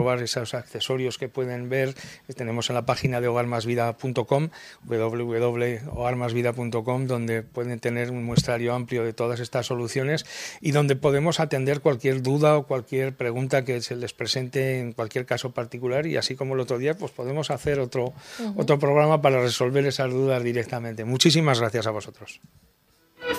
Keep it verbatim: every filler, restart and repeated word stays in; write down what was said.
comprobar esos accesorios que pueden ver, tenemos en la página de hogar más vida punto com, w w w punto hogar más vida punto com, donde pueden tener un muestrario amplio de todas estas soluciones y donde podemos atender cualquier duda o cualquier pregunta que se les presente en cualquier caso particular, y así como el otro día, pues podemos hacer otro, uh-huh. otro programa para resolver esas dudas directamente. Muchísimas gracias a vosotros.